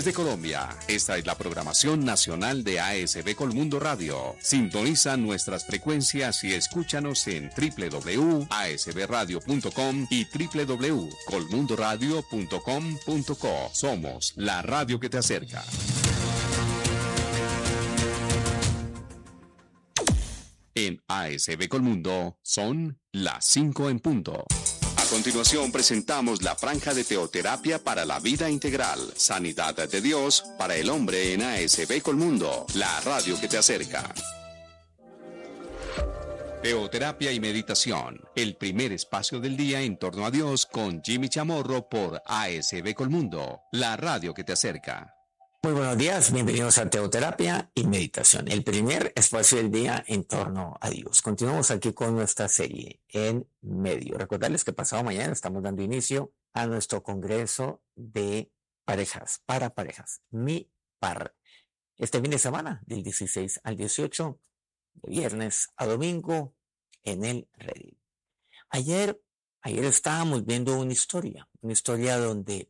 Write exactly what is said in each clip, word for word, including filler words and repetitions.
Desde Colombia, esta es la programación nacional de A S B Colmundo Radio. Sintoniza nuestras frecuencias y escúchanos en doble u doble u doble u punto a s b radio punto com y doble u doble u doble u punto colmundo radio punto com punto co. Somos la radio que te acerca. En A S B Colmundo son las cinco en punto. A continuación presentamos la franja de teoterapia para la vida integral, sanidad de Dios para el hombre en A S B Colmundo, la radio que te acerca. Teoterapia y meditación, el primer espacio del día en torno a Dios con Jimmy Chamorro por A S B Colmundo, la radio que te acerca. Muy buenos días, bienvenidos a Teoterapia y Meditación, el primer espacio del día en torno a Dios. Continuamos aquí con nuestra serie En Medio. Recordarles que pasado mañana estamos dando inicio a nuestro congreso de parejas, para parejas, Mi Par. Este fin de semana, del dieciséis al dieciocho, de viernes a domingo, en el Redil. Ayer, ayer estábamos viendo una historia, una historia donde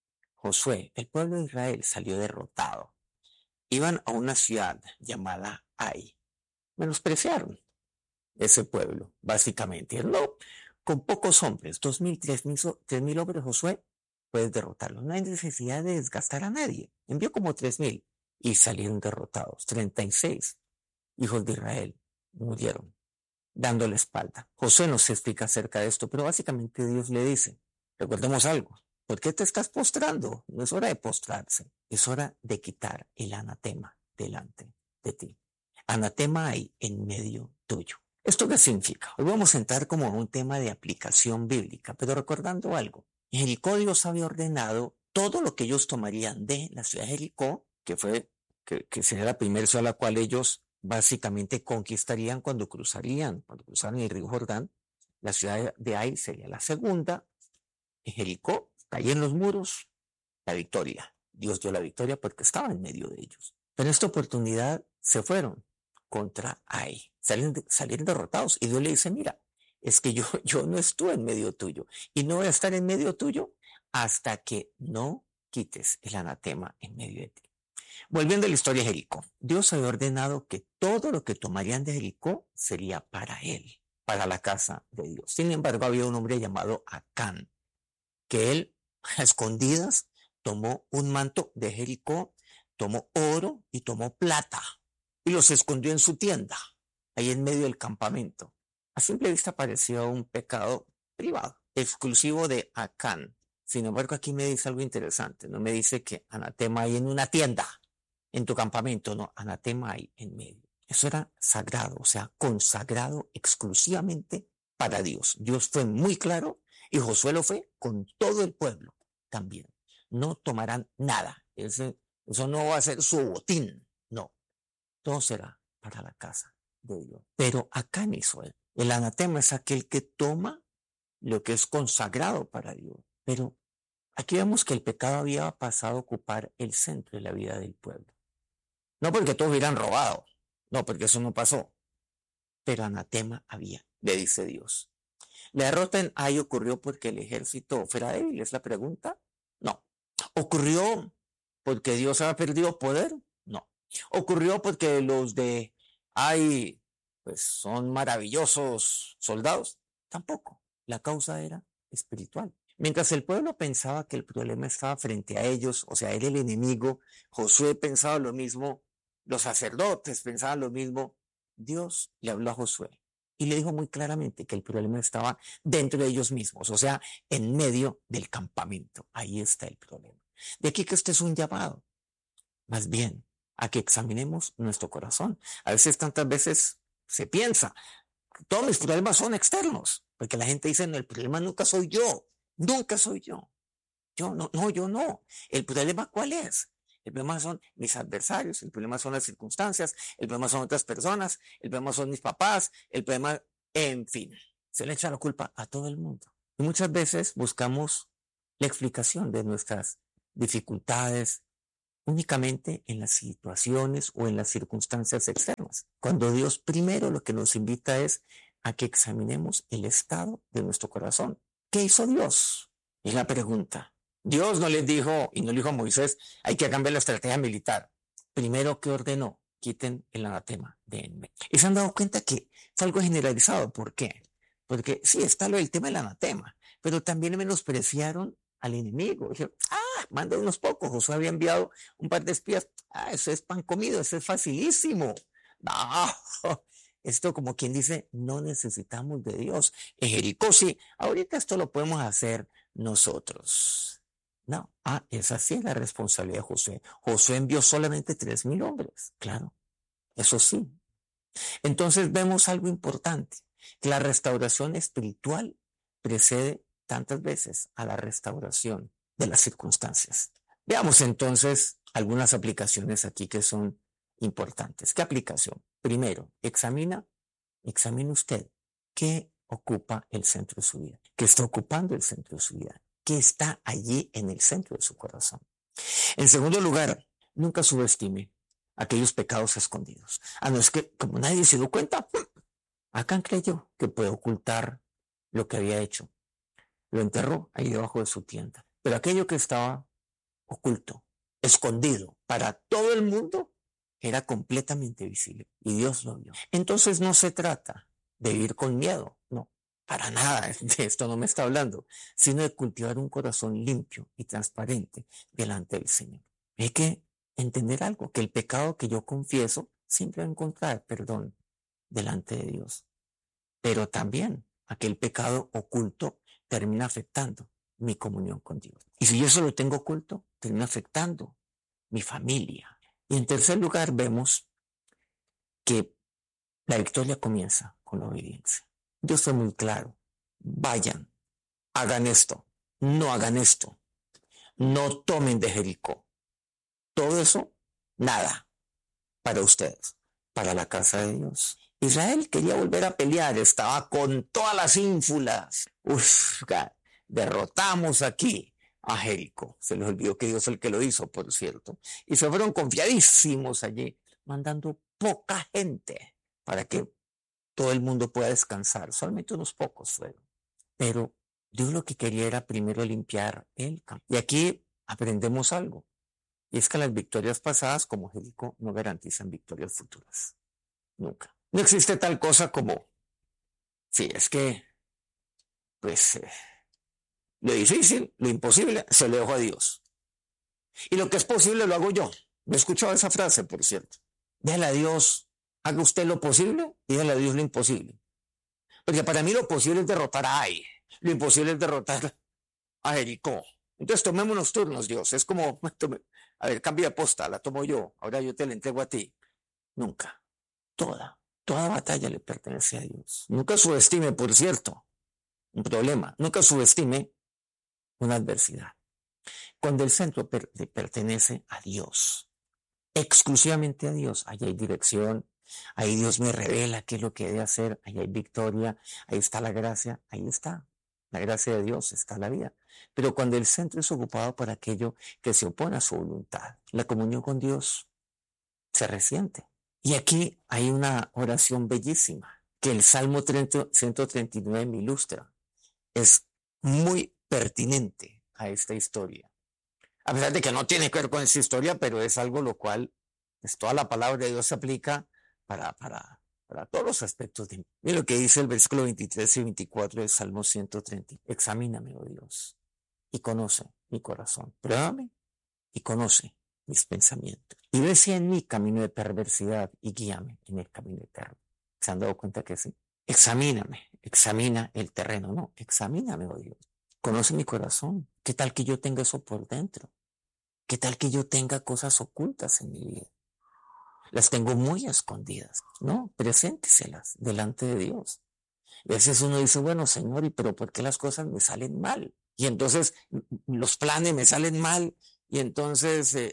Josué, el pueblo de Israel, salió derrotado. Iban a una ciudad llamada Ai. Menospreciaron ese pueblo, básicamente. No, con pocos hombres, dos mil, tres mil, tres mil hombres, Josué, puedes derrotarlos. No hay necesidad de desgastar a nadie. Envió como tres mil y salieron derrotados. treinta y seis hijos de Israel murieron, dando la espalda. Josué nos explica acerca de esto, pero básicamente Dios le dice, recordemos algo. ¿Por qué te estás postrando? No es hora de postrarse, es hora de quitar el anatema delante de ti. Anatema hay en medio tuyo. ¿Esto qué significa? Hoy vamos a entrar como a un tema de aplicación bíblica, pero recordando algo. En Jericó Dios había ordenado todo lo que ellos tomarían de la ciudad de Jericó, que fue, que, que sería la primera ciudad a la cual ellos básicamente conquistarían cuando cruzarían, cuando cruzaran el río Jordán. La ciudad de Ai sería la segunda. En Jericó caían los muros, la victoria. Dios dio la victoria porque estaba en medio de ellos. Pero en esta oportunidad se fueron contra Ai. Salieron, salieron derrotados. Y Dios le dice, mira, es que yo, yo no estuve en medio tuyo. Y no voy a estar en medio tuyo hasta que no quites el anatema en medio de ti. Volviendo a la historia de Jericó. Dios había ordenado que todo lo que tomarían de Jericó sería para él, para la casa de Dios. Sin embargo, había un hombre llamado Acán, que él, a escondidas, tomó un manto de Jericó, tomó oro y tomó plata y los escondió en su tienda, ahí en medio del campamento. A simple vista parecía un pecado privado, exclusivo de Acán. Sin embargo, aquí me dice algo interesante. No me dice que anatema hay en una tienda, en tu campamento. No, anatema hay en medio. Eso era sagrado, o sea, consagrado exclusivamente para Dios. Dios fue muy claro y Josué lo fue con todo el pueblo también. No tomarán nada. Ese, eso no va a ser su botín. No. Todo será para la casa de Dios. Pero acá en Israel, el anatema es aquel que toma lo que es consagrado para Dios. Pero aquí vemos que el pecado había pasado a ocupar el centro de la vida del pueblo. No porque todos hubieran robado. No, porque eso no pasó. Pero anatema había, le dice Dios. ¿La derrota en Ai ocurrió porque el ejército fuera débil? ¿Es la pregunta? No. ¿Ocurrió porque Dios había perdido poder? No. ¿Ocurrió porque los de Ai pues, son maravillosos soldados? Tampoco. La causa era espiritual. Mientras el pueblo pensaba que el problema estaba frente a ellos, o sea, era el enemigo, Josué pensaba lo mismo, los sacerdotes pensaban lo mismo, Dios le habló a Josué. Y le dijo muy claramente que el problema estaba dentro de ellos mismos, o sea, en medio del campamento. Ahí está el problema. De aquí que este es un llamado, más bien, a que examinemos nuestro corazón. A veces, tantas veces, se piensa, todos mis problemas son externos, porque la gente dice, no, el problema nunca soy yo, nunca soy yo. Yo no, no, yo no. ¿El problema cuál es? El problema son mis adversarios, el problema son las circunstancias, el problema son otras personas, el problema son mis papás, el problema, en fin, se le echa la culpa a todo el mundo. Y muchas veces buscamos la explicación de nuestras dificultades únicamente en las situaciones o en las circunstancias externas, cuando Dios primero lo que nos invita es a que examinemos el estado de nuestro corazón. ¿Qué hizo Dios? Es la pregunta. Dios no les dijo, y no le dijo a Moisés, hay que cambiar la estrategia militar. Primero que ordenó, quiten el anatema de en medio. Y se han dado cuenta que fue algo generalizado. ¿Por qué? Porque sí, está lo del tema del anatema, pero también menospreciaron al enemigo. Dijeron, ah, manda unos pocos. Josué había enviado un par de espías. Ah, eso es pan comido, eso es facilísimo. No, esto como quien dice, no necesitamos de Dios. En Jericó sí, ahorita esto lo podemos hacer nosotros. No, ah, esa sí es la responsabilidad de Josué. Josué envió solamente tres mil hombres, claro, eso sí. Entonces vemos algo importante, que la restauración espiritual precede tantas veces a la restauración de las circunstancias. Veamos entonces algunas aplicaciones aquí que son importantes. ¿Qué aplicación? Primero, examina, examine usted qué ocupa el centro de su vida, qué está ocupando el centro de su vida, qué está allí en el centro de su corazón. En segundo lugar, nunca subestime aquellos pecados escondidos. Ah, no, es que como nadie se dio cuenta, Acán creyó que puede ocultar lo que había hecho. Lo enterró ahí debajo de su tienda. Pero aquello que estaba oculto, escondido para todo el mundo, era completamente visible y Dios lo vio. Entonces no se trata de vivir con miedo, no, para nada, de esto no me está hablando, sino de cultivar un corazón limpio y transparente delante del Señor. Hay que entender algo, que el pecado que yo confieso siempre va a encontrar perdón delante de Dios, pero también aquel pecado oculto termina afectando mi comunión con Dios. Y si yo eso lo tengo oculto, termina afectando mi familia. Y en tercer lugar vemos que la victoria comienza con la obediencia. Dios fue muy claro. Vayan, hagan esto, no hagan esto, no tomen de Jericó. Todo eso, nada para ustedes, para la casa de Dios. Israel quería volver a pelear, estaba con todas las ínfulas. Uf, derrotamos aquí a Jericó. Se les olvidó que Dios es el que lo hizo, por cierto. Y se fueron confiadísimos allí, mandando poca gente para que todo el mundo pueda descansar. Solamente unos pocos fueron. Pero Dios lo que quería era primero limpiar el campo. Y aquí aprendemos algo. Y es que las victorias pasadas, como Jericó, no garantizan victorias futuras. Nunca. No existe tal cosa como, sí, es que, pues, eh, lo difícil, lo imposible, se lo dejo a Dios. Y lo que es posible lo hago yo. Me he escuchado esa frase, por cierto. Déjale a Dios, haga usted lo posible y déjale a Dios lo imposible. Porque para mí lo posible es derrotar a Ai. Lo imposible es derrotar a Jericó. Entonces tomemos los turnos, Dios. Es como, a ver, cambia de posta, la tomo yo. Ahora yo te la entrego a ti. Nunca. Toda, toda batalla le pertenece a Dios. Nunca subestime, por cierto, un problema. Nunca subestime una adversidad. Cuando el centro per- le pertenece a Dios, exclusivamente a Dios, ahí hay dirección, ahí Dios me revela qué es lo que he de hacer, ahí hay victoria, ahí está la gracia, ahí está. La gracia de Dios está la vida. Pero cuando el centro es ocupado por aquello que se opone a su voluntad, la comunión con Dios se resiente. Y aquí hay una oración bellísima que el Salmo ciento treinta y nueve me ilustra. Es muy pertinente a esta historia. A pesar de que no tiene que ver con esta historia, pero es algo lo cual, pues, toda la palabra de Dios se aplica para, para, para todos los aspectos. De... Mira lo que dice el versículo veintitrés y veinticuatro del Salmo ciento treinta. Examíname, oh Dios, y conoce mi corazón. Pruébame y conoce mis pensamientos. Y ve si en mí camino de perversidad y guíame en el camino eterno. ¿Se han dado cuenta que sí? Examíname, examina el terreno. No, examíname, oh Dios. Conoce mi corazón. ¿Qué tal que yo tenga eso por dentro? ¿Qué tal que yo tenga cosas ocultas en mi vida? Las tengo muy escondidas. No, presénteselas delante de Dios. Y a veces uno dice, bueno, Señor, ¿y pero por qué las cosas me salen mal? Y entonces los planes me salen mal. Y entonces eh,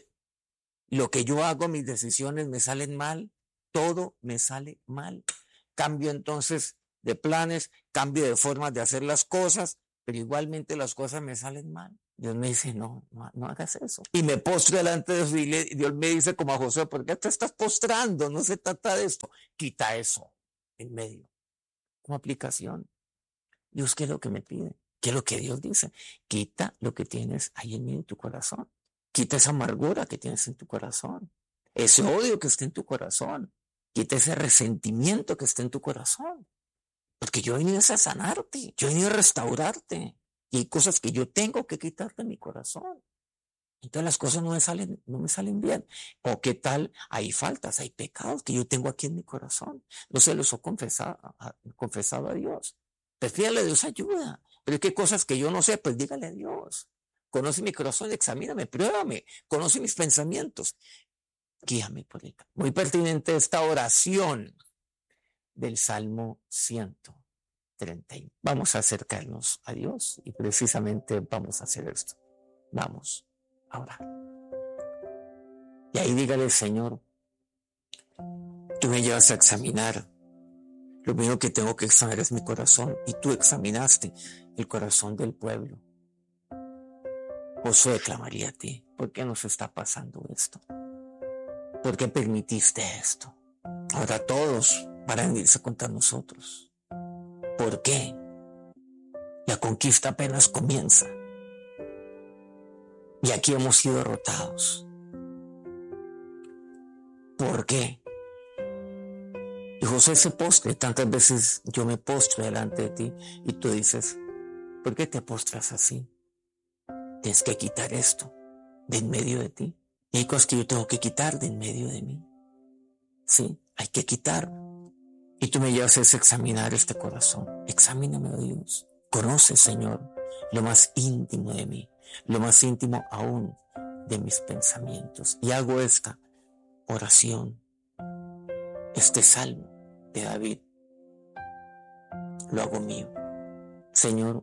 lo que yo hago, mis decisiones me salen mal. Todo me sale mal. Cambio entonces de planes, cambio de formas de hacer las cosas, pero igualmente las cosas me salen mal. Dios me dice, no, no, no hagas eso. Y me postro delante de Dios y Dios me dice como a Josué, ¿por qué te estás postrando? No se trata de esto. Quita eso en medio. Como aplicación. Dios, ¿qué es lo que me pide? ¿Qué es lo que Dios dice? Quita lo que tienes ahí en mí, en tu corazón. Quita esa amargura que tienes en tu corazón. Ese odio que está en tu corazón. Quita ese resentimiento que está en tu corazón. Porque yo he venido a sanarte. Yo he venido a restaurarte. Y hay cosas que yo tengo que quitar de mi corazón. Entonces las cosas no me salen, no me salen bien. O qué tal, hay faltas, hay pecados que yo tengo aquí en mi corazón. No se los he confesado, confesado a Dios. Pues pídale a Dios ayuda. Pero es que cosas que yo no sé, pues dígale a Dios. Conoce mi corazón, examíname, pruébame. Conoce mis pensamientos. Guíame por el camino. Muy pertinente esta oración del Salmo ciento treinta. Vamos a acercarnos a Dios y precisamente vamos a hacer esto. Vamos a orar. Y ahí dígale, Señor, tú me llevas a examinar. Lo único que tengo que examinar es mi corazón. Y tú examinaste el corazón del pueblo. Josué clamaría a ti. ¿Por qué nos está pasando esto? ¿Por qué permitiste esto? Ahora todos van a venirse contra nosotros. ¿Por qué? La conquista apenas comienza. Y aquí hemos sido derrotados. ¿Por qué? Y José se postre. Tantas veces yo me postro delante de ti y tú dices, ¿por qué te postras así? Tienes que quitar esto de en medio de ti. Y hay cosas que yo tengo que quitar de en medio de mí. Sí, hay que quitar. Y tú me llevas a examinar este corazón. Examíname, oh Dios. Conoce, Señor, lo más íntimo de mí, lo más íntimo aún de mis pensamientos. Y hago esta oración, este salmo de David. Lo hago mío. Señor,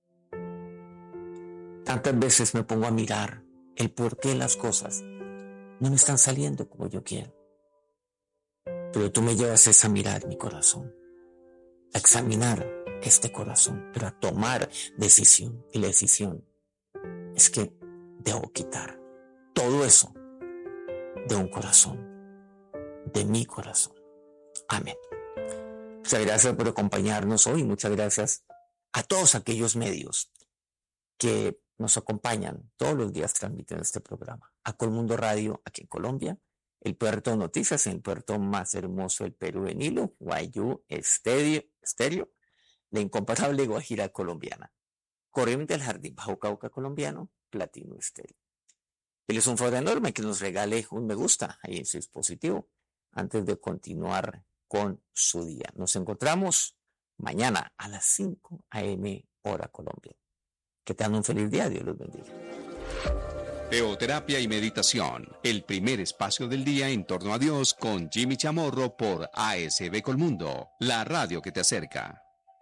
tantas veces me pongo a mirar el por qué las cosas no me están saliendo como yo quiero. Pero tú me llevas a mirar mi corazón, a examinar este corazón, pero a tomar decisión. Y la decisión es que debo quitar todo eso de un corazón, de mi corazón. Amén. Muchas gracias por acompañarnos hoy. Muchas gracias a todos aquellos medios que nos acompañan todos los días, transmiten este programa. A Colmundo Radio aquí en Colombia, el Puerto Noticias en el puerto más hermoso del Perú, en Hilo, Guayú Estéreo, Estéreo, la incomparable Guajira colombiana, Corriente del Jardín Bajo Cauca colombiano, Platino Estéreo. Él es un favor enorme que nos regale un me gusta ahí en su dispositivo antes de continuar con su día. Nos encontramos mañana a las cinco a eme hora Colombia. Que tengan un feliz día. Dios los bendiga. Teoterapia y meditación, el primer espacio del día en torno a Dios con Jimmy Chamorro por A S B Colmundo, la radio que te acerca.